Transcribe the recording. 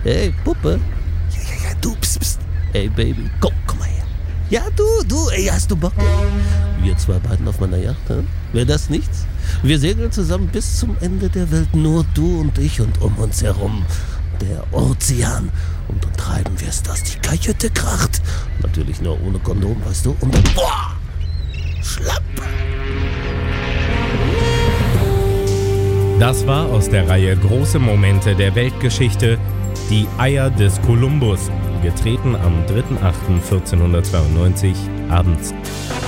Hey, Puppe. Ja, du, pst. Hey, Baby. Komm mal her. Ja, du, ey, hast du Bock? Wir zwei beiden auf meiner Yacht, hä? Wäre das nichts? Wir segeln zusammen bis zum Ende der Welt, nur du und ich und um uns herum der Ozean. Und dann treiben wir es, dass die Kajüte kracht. Natürlich nur ohne Kondom, weißt du? Und dann, boah, schlapp. Das war aus der Reihe Große Momente der Weltgeschichte, die Eier des Kolumbus, getreten am 3.8.1492 abends.